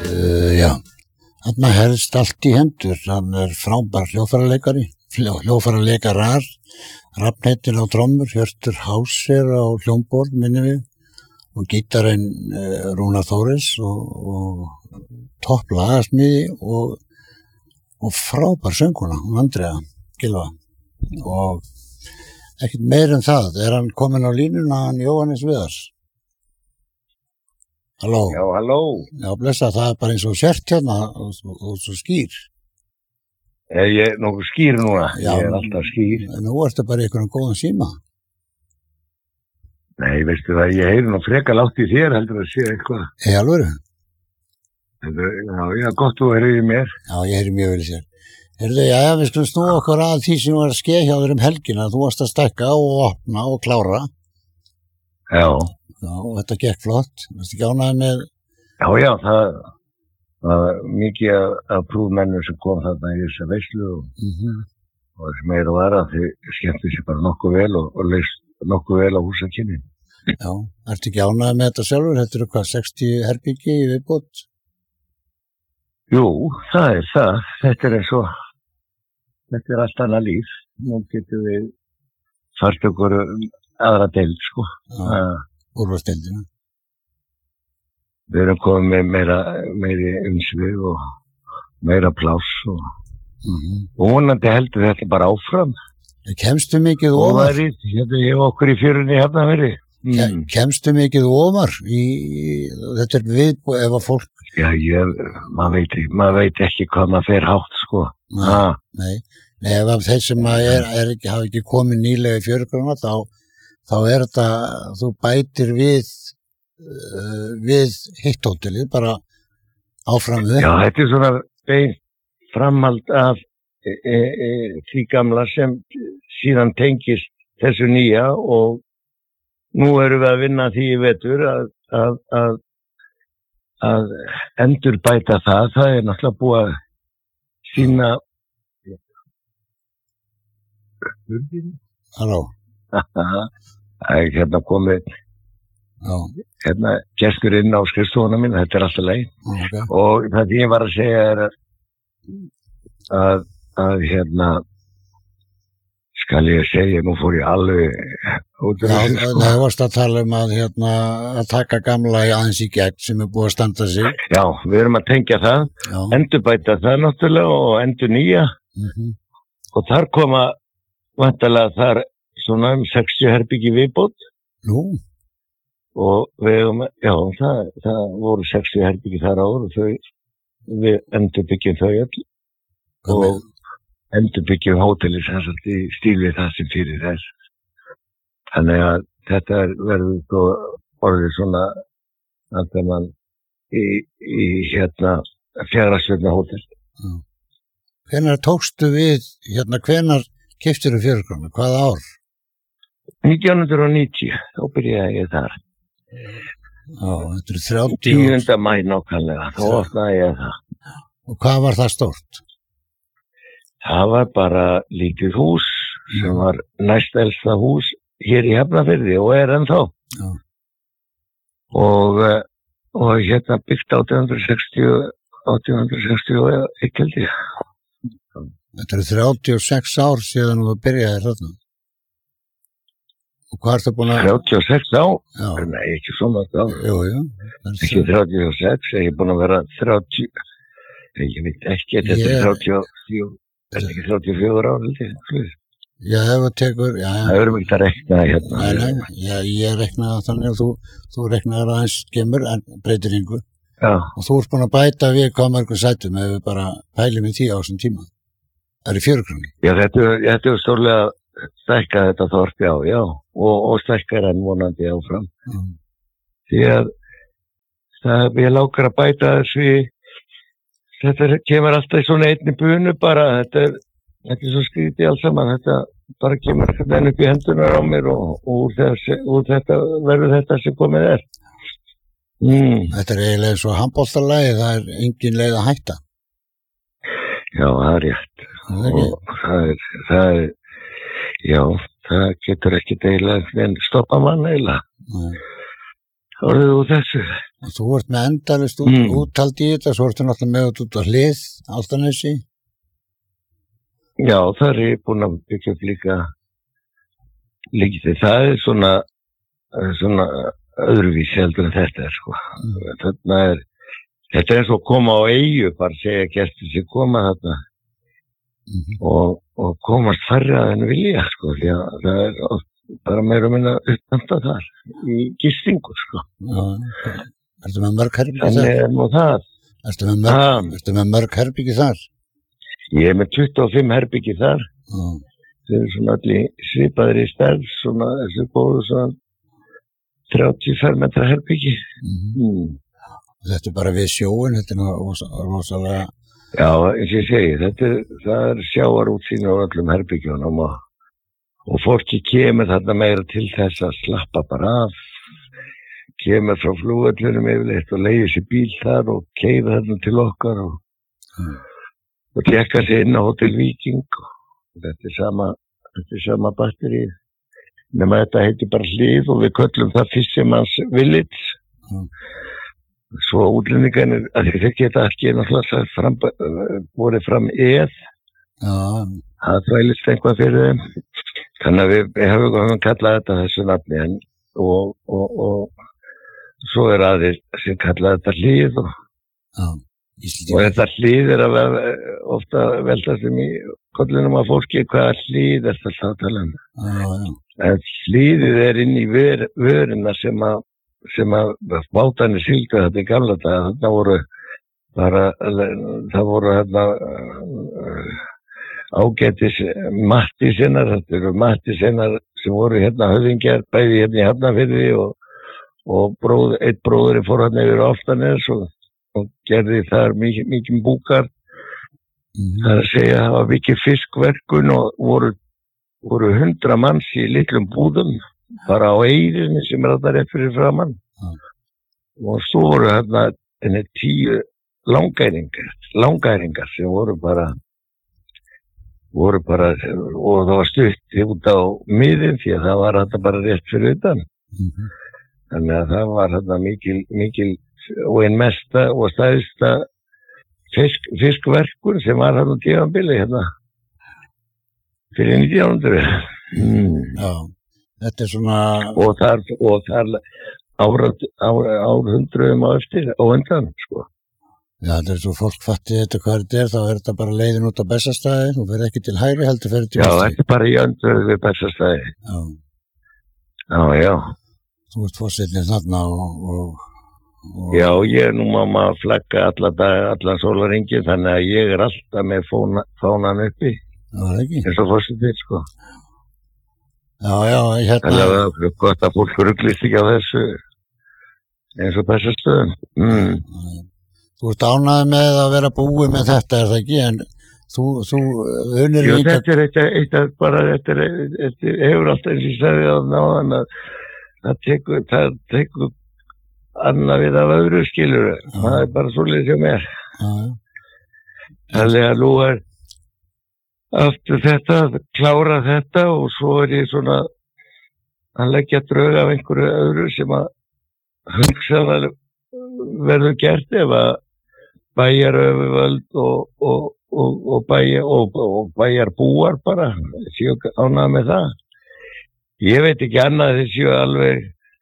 Já, þarna helst allt í hendur. Hann frábær hljóðfæraleikari, hljóðfæraleikarar, Rafn heitir á trommur, Hjörtur Hauser á hljómborð, minni við, og gítarinn Rúnar Þóris og topp lagasmiði og frábær sönguna, Andrea Gylfa. Og ekkert meir en það. Hann kominn á línuna, hann Jóhannes Viðars? Halló? Já, halló. Já, blessa, það bara eins og sért hérna og svo skýr. Ég nokkuð skýr núna, Já, ég alltaf skýr. Nú ertu bara í einhverjum góðan síma. Nei, veistu það, ég heyri nú frekar látt í þér heldur að sé eitthvað. Í alvöru? Já, gott þú heyrið í mér. Já, ég heyri mjög vel í sér. Heyrðu, já, við skulum snúa okkur að því sem var að skeið hjá þér helgina. Þú varst að stækka og opna og klára. Já. Já, og þetta gekk flott. Varstu ekki ánægður með? Já, það var mikið af prúfmennum sem kom þarna í þessa veislu og sem meira var að þið skemmtu sér bara nokkuð vel og leist nokkuð vel á húsakynnin. Já, ertu ekki ánægður með þetta sjálfur? Þetta eru hvað, 60 herbyggi í viðbót? Jú, það er það. Þetta er allt annað líf. Nú getum við fært okkur aðra deild, sko. Úrvarsdeildina. Við erum komið með meiri umsvið og meira pláss og vonandi heldur þetta bara áfram. Kemstu mikið ofar? Hérna ég okkur í fjörunni hérna verið. Kemstu mikið ofar í þetta viðbúið ef að fólk? Já, maður veit ekki hvað maður fer hátt, sko. Nei, ef að þeir sem hafa ekki komið nýlega í fjörgrunna þá er þetta, þú bætir við hitt hótelið, bara áfram við. Já, þetta er svona beint framhald af því gamla sem síðan tengist þessu nýja og nú erum við að vinna því í vetur að endurbæta það. Það er náttúrulega búið að sína. Halló? Það er hérna komið gestur inn á skrifstofuna mín, þetta er alltaf leið. Okay. Og það ég var að segja er að hérna skal ég segja, nú fór ég alveg út af þessu. Já, það varst að tala að taka gamla í aðeins í gegn sem er búið að standa sig. Já, við erum að tengja það, endurbæta það náttúrulega og endur nýja. Og þar koma vantarlega þar svona 60 herbyggi viðbót. Nú? Og það voru 60 herbyggi þar áður og við endurbyggjum þau öll. Og endurbyggjum hótelið sem sagt í stíl við það sem fyrir þess. Þannig að þetta verður svo orðið svona að mann í hérna Fjagrasveitna hótel. Hvenær tókstu við, hvenær keyptirðu fjörgrunna? Hvaða ár? 1990, þá byrjaði ég þar. Já, þetta eru 30 ár. 10. maí nákvæmlega, þá opnaði ég það. Og hvað var það stórt? Það var bara lítið hús sem var næstelsta hús hér í Hafnarfirði og er ennþá. Já. Og hérna byggt 1861 held ég. Þetta eru 36 ár síðan þú byrjaði þarna. Og hvað ertu búin að... 36 ár? Já. Nei, ekki svona ár. Jú. Ekki 36, ég er búin að vera 30... Ég veit ekki, þetta er 34... Þetta er ekki 34 ár, held ég. Já, ef þú tekur... Það verðum ekki að rekna hérna. Nei, ég reknaði þannig að þú reknaði aðeins skemmur en breytir yngur. Já. Og þú ert búin að bæta við hvað mörgum sætum ef við bara pælum í 10 á þessum tíma. Það er í fjörgrunni. Já, þetta er stórlega stækkað þetta þorp, já. Og stækkar enn vonandi áfram. Því að ég lákar að bæta þessu þetta kemur alltaf í svona einni bunu bara, þetta er svo skrítið alls saman, þetta bara kemur enn upp í hendunar á mér og úr þetta verður þetta sem komið er. Þetta er eiginlega svo handboltalagi, það er engin leið að hætta. Já, það er rétt. Og það getur ekki eiginlega en stoppa mann eiginlega. orðið úr þessu. Og þú ert með endalist úttald í þetta, svo ertu náttúrulega með út á hlið, Álftanesi. Já, það er ég búin að byggja upp líka það er svona öðruvísi heldur en þetta sko. Þetta er eins og koma á eyju, bara segja gestur sem koma þarna og komast færri að henni vilja sko, því að það er bara meira og minna uppnæmta þar í gistingu sko. Já, ertu með mörg herbyggi þar? Þannig er nú það. Ertu með mörg herbyggi þar? Ég er með 25 herbyggi þar. Þau eru svona allir svipaðir í stærð, svona þessu góðu svona 30 fermetra herbyggi. Þetta er bara við sjóin, þetta er rosalega... Já, eins og ég segi, það er sjávarútsýn á öllum herbyggjunum og fólki kemur þarna meira til þess að slappa bara af, kemur frá flugvöllunum yfirleitt og leigir sér bíl þar og keyrir þarna til okkar og tékkar sér inn á Hótel Víking. Þetta er sama batterið, nema þetta heitir bara Hlið og við köllum það Fisherman's Village. Svo útlendingarnir, að þeir geta ekki náttúrulega voru fram eð, það þvælist eitthvað fyrir þeim. Þannig að við höfum kallað þetta þessu nafni og svo er aðeins sem kallað þetta Hlið og þetta Hlið er að ofta veltast í kollunum af fólki hvaða Hlið er þetta að tala um. En Hlíðið er inn í vörina sem að bátarnir sigldu þetta í gamla daga. Það voru ágætis mattísinnar, þetta eru mattísinnar sem voru höfðingjar, bæði í Hafnarfirði og einn bróðurinn fór yfir Álftanes og gerði þar mikið búkar. Það er að segja að það var mikið fiskverkun og voru 100 manns í litlum búðum, bara á eyrinni sem er þetta rétt fyrir framann. Og svo voru 10 langæringar sem voru bara og það var stutt út á miðin því að það var þetta bara rétt fyrir utan. Þannig að það var mikil og einn mesta og stærsta fiskverkur sem var tímabili fyrir 1900. Já, þetta er svona... Og þar árhundruðum á eftir og undan, sko. Já, þetta er svo fólk fatti þetta hvað þetta er, þá er þetta bara leiðin út á Bessastaði, þú fer ekki til hægri, heldur fer til vinstri. Já, þetta er bara í öndverðu við Bessastaði. Já. Þú ert fórsetinn þarna og... Já, ég er nú mamma að flagga allan sólarhringinn, þannig að ég er alltaf með fánan uppi. Já, það ekki. Eins og fórsetinn, sko. Já, Þannig að það er gott að fólk ruglist ekki á þessu eins og Bessastöðum. Þú ert ánægður með að vera búið með þetta, er það ekki? En þú unir líka... Þetta hefur alltaf eins og ég sagði á náðan að það tekur annað við af öðru skilur. Það er bara svolítið hjá mér. Þannig að nú er aftur þetta, klára þetta og svo er ég svona að leggja drög af einhverju öðru sem að hugsaðar verður gert ef að bæjaröfuvöld og bæjarbúar bara séu ánægð með það. Ég veit ekki annað þeir séu alveg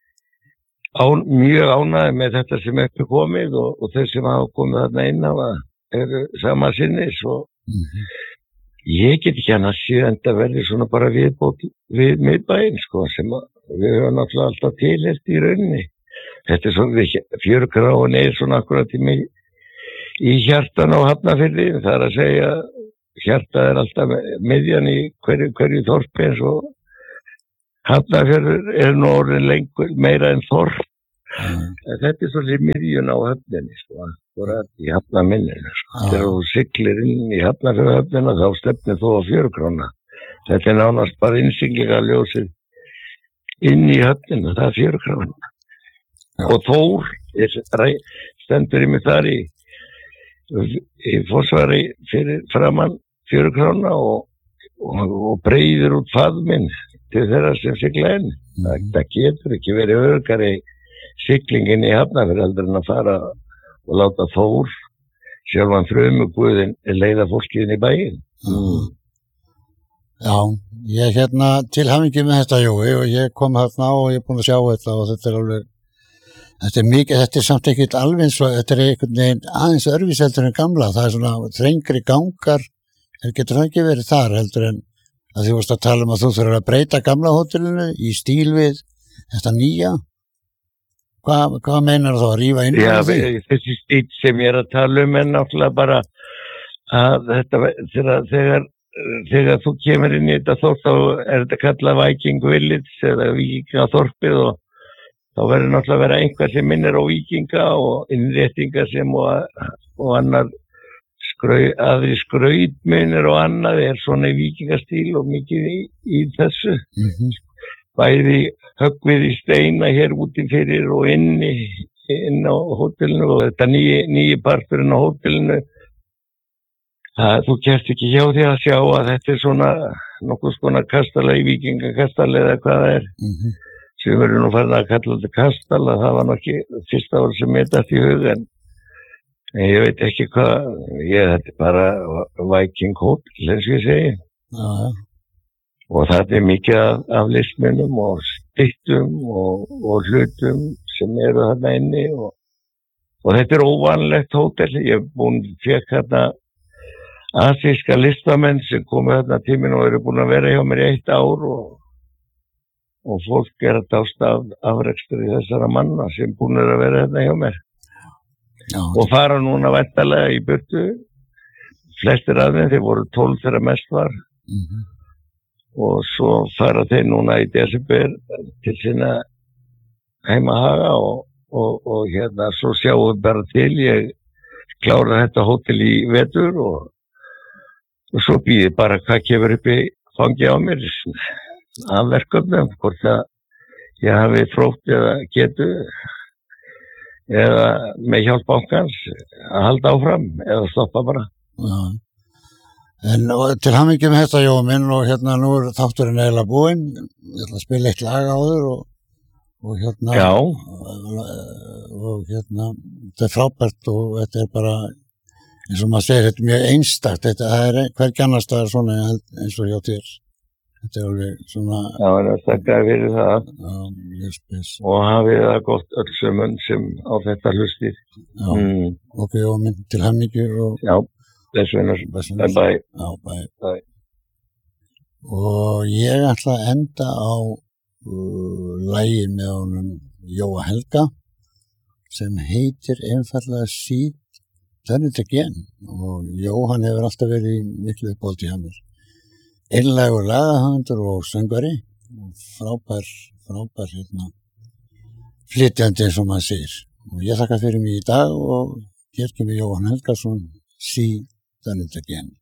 mjög ánægð með þetta sem er komið og þeir sem hafa komið þarna inn á það eru sama sinnis og ég get ekki annað síðan að verði svona bara viðbót við miðbæinn sko sem við höfum náttúrulega alltaf tilheyrt í rauninni. Þetta er svona Fjörukráin er svona akkurat í hjartan á Hafnarfirði, það er að segja hjartað er alltaf miðjan í hverju þorpi eins og Hafnarfjörður er nú orðin lengur meira en þorp. Þetta er svolítið miðjun á höfninni sko, í Hafnarminninu sko. Þegar þú siglir inn í Hafnarfjörðhöfnina þá stefnir þú á Fjörukrána. Þetta er nánast bara innsiglingarljósið inn í höfnina, það er Fjörukrána. Og Þór stendur í mig þar í forsvari fyrir framann Fjörukrána og breiðir út faðminn til þeirra sem sigla inn. Það getur ekki verið öruggari siglingin í Hafnarfjörð heldur en að fara og láta Þór sjálfan frumuguðinn leiða fólkið inn í bæinn. Já, ég til hamingju með þetta, Jói, og ég kom þarna og ég er búinn að sjá þetta og þetta alveg, þetta mikið, þetta samt ekkert alveg eins og, þetta einhvern veginn aðeins örvíseldur en gamla, það svona þrengri gangar, getur það ekki verið þar heldur en að þú varst að tala að þú þurfir að breyta gamla hótelinu í stíl við þetta nýja. Hvað meinar þú að rífa inn? Já, þessi stíl sem ég að tala er náttúrulega bara að þetta, þegar þú kemur inn í þetta þorp þá þetta kallað Viking Village eða Víkingaþorpið og þá verður náttúrulega að vera einhver sem minnir á víkinga og innréttingar sem og annar aðri skrautmunir og annað svona í víkingastíl og mikið í þessu. Bæði höggvið í steina hér úti fyrir og inn á hótelinu og þetta nýji parturinn á hótelinu. Þú kemst ekki hjá því að sjá að þetta svona nokkuð skona kastala í víkingakastala eða hvað það sem verður nú farin að kalla þetta kastala, það var nokkið fyrsta ár sem mér datt í hug en ég veit ekki hvað, þetta bara Viking Hotel eins og ég segi. Og það mikið af listmunum og styttum og hlutum sem eru þarna inni og þetta óvanlegt hótel. Ég fekk hérna asíska listamenn sem komu þarna tíminn og eru búin að vera hjá mér í 1 ár og fólk að dást af afrekstri þessara manna sem búin að vera þarna hjá mér. Og fara núna væntanlega í burtu. Flestir af þeim, þeir voru 12 þegar mest var. Og svo fara þeir núna í desember til sinna heimahaga og svo sjáum við bara til, ég klára þetta hótel í vetur og svo býði bara hvað kemur upp í fangi á mér af verkefnum, hvort að ég hafi þrótt eða getu eða með hjálp bankans að halda áfram eða stoppa bara. En til hamingju með þetta, Jói minn, og nú þátturinn eiginlega búinn. Ég ætla að spila eitt lag á þér og þetta frábært og þetta bara, eins og maður segir, þetta mjög einstakt. Það hvergi annars staðar svona eins og hjá þér. Þetta alveg svona... Já, en það þakkaði fyrir það. Mjög spes. Og hafið það gott öll sömum sem á þetta hlustið. Ok, Jói minn, til hamingju og... Já. Bye. Já, bye. Og ég ætla að enda á lagi með honum Jóa Helga sem heitir einfallega See Done It Again og Jóhann hefur alltaf verið í miklu uppáhaldi hjá mér. Einlægur lagahöfundur og söngvari og frábær flytjandi eins og maður segir. Og ég þakka fyrir mig í dag og hér kemur Jóhann Helgason See Done It Again.